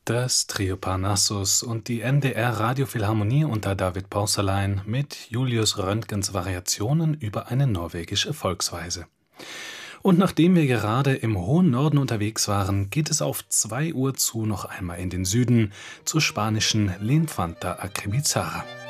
Das Trio Parnassus und die NDR Radiophilharmonie unter David Porcelein mit Julius Röntgens Variationen über eine norwegische Volksweise. Und nachdem wir gerade im hohen Norden unterwegs waren, geht es auf 2 Uhr zu noch einmal in den Süden zur spanischen L'infanta Acribizarra.